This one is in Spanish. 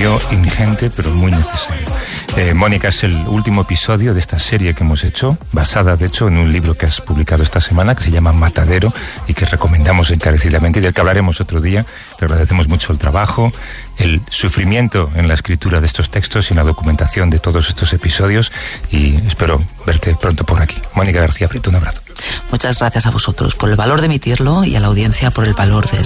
cambio ingente, pero muy necesario. Mónica, es el último episodio de esta serie que hemos hecho, basada de hecho en un libro que has publicado esta semana que se llama Matadero y que recomendamos encarecidamente y del que hablaremos otro día. Te agradecemos mucho el trabajo, el sufrimiento en la escritura de estos textos y en la documentación de todos estos episodios, y espero verte pronto por aquí. Mónica García Prieto, un abrazo. Muchas gracias a vosotros por el valor de emitirlo y a la audiencia por el valor de